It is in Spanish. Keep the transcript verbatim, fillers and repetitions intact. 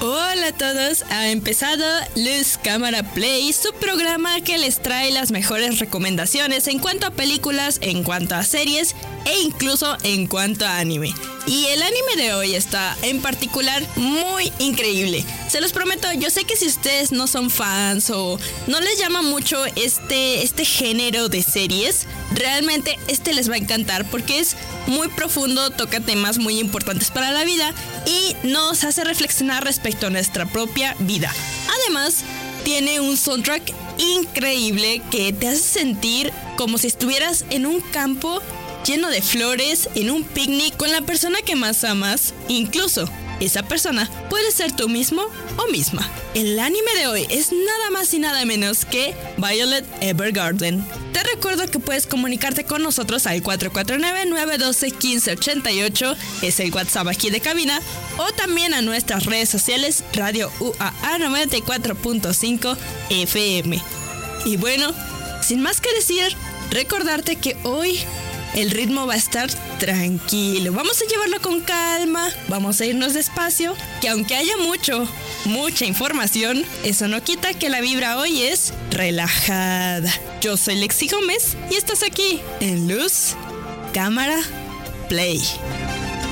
Hola a todos, ha empezado Luz Cámara Play, su programa que les trae las mejores recomendaciones en cuanto a películas, en cuanto a series e incluso en cuanto a anime. Y el anime de hoy está en particular muy increíble. Se los prometo, yo sé que si ustedes no son fans o no les llama mucho este, este género de series, realmente este les va a encantar porque es muy profundo, toca temas muy importantes para la vida y nos hace reflexionar respecto a nuestra propia vida. Además, tiene un soundtrack increíble que te hace sentir como si estuvieras en un campo lleno de flores, en un picnic con la persona que más amas. Incluso esa persona puede ser tú mismo o misma. El anime de hoy es nada más y nada menos que Violet Evergarden. Te recuerdo que puedes comunicarte con nosotros al cuatro cuatro nueve, nueve uno dos, uno cinco ocho ocho, es el WhatsApp aquí de cabina, o también a nuestras redes sociales Radio U A A noventa y cuatro punto cinco F M. Y bueno, sin más que decir, recordarte que hoy el ritmo va a estar tranquilo. Vamos a llevarlo con calma, vamos a irnos despacio, que aunque haya mucho, mucha información, eso no quita que la vibra hoy es relajada. Yo soy Lexi Gómez y estás aquí en Luz, Cámara, Play.